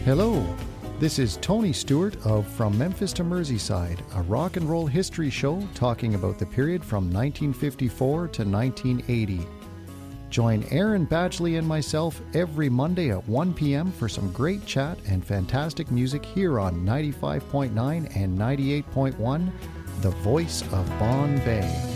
Hello, this is Tony Stewart of From Memphis to Merseyside, a rock and roll history show talking about the period from 1954 to 1980. Join Aaron Badgley and myself every Monday at 1 p.m. for some great chat and fantastic music here on 95.9 and 98.1, The Voice of Bonn Bay.